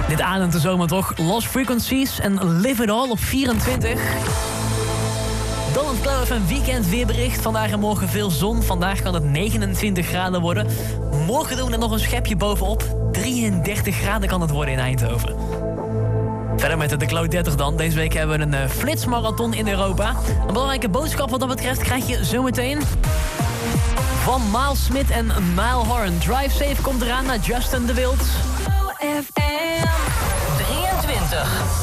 Dit ademt de zomer toch. Lost Frequencies en Live It All op 24. Dan het Cloud FM weekend weerbericht. Vandaag en morgen veel zon. Vandaag kan het 29 graden worden. Morgen doen we er nog een schepje bovenop. 33 graden kan het worden in Eindhoven. Verder met de Cloud 30 dan. Deze week hebben we een flitsmarathon in Europa. Een belangrijke boodschap wat dat betreft krijg je zometeen van Miles Smith en Niall Horan. Drive Safe komt eraan naar Justin de Wild. FM 23.